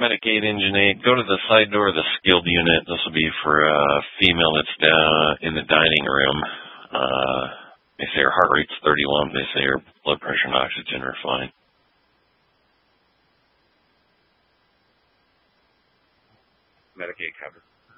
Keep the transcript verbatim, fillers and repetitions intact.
Medicaid Engine eight. Go to the side door of the skilled unit. This will be for a female that's down in the dining room. Uh, they say her heart rate's thirty-one. They say her blood pressure and oxygen are fine. Medicaid covered.